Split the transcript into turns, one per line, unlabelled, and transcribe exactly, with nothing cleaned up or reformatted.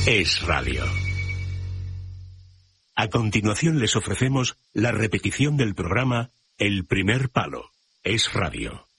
Es Radio. A continuación les ofrecemos la repetición del programa El Primer Palo. Es Radio.